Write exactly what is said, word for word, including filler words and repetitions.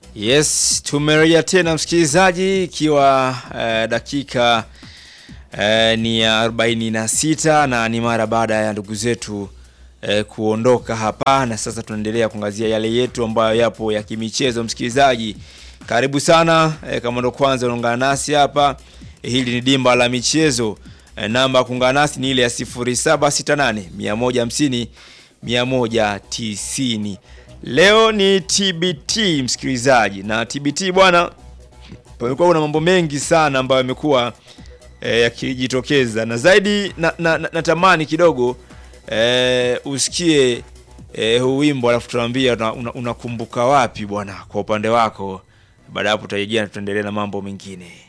Yes, tumerejea tena msikilizaji ikiwa eh, dakika eh, ni arobaini na sita na ni mara baada ya ndugu zetu eh, kuondoka hapa, na sasa tunaendelea kuangazia yale yetu ambayo yapo ya kimichezo. Msikilizaji, karibu sana eh, kama ndo kwanza unaungana nasi hapa, eh, hili ni Dimba la Michezo. Eh, namba kuungana nasi ni ile ya sifuri saba sita nane mia moja hamsini mia moja tisini. Leo ni T B T msikilizaji, na T B T bwana, pamekuwa kuna mambo mengi sana ambayo yamekuwa e, yakijitokeza, na zaidi na, na, na, natamani kidogo e, usikie e, huu wimbo alafu tuambie unakumbuka una, una wapi bwana kwa upande wako. Baada hapo tutarejea na tuendelee na mambo mengine.